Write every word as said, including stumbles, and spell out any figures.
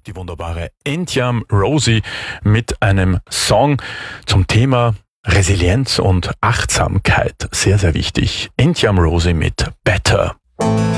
Die wunderbare Entyum Rosie mit einem Song zum Thema Resilienz und Achtsamkeit. Sehr, sehr wichtig. Entyum Rosie mit Better.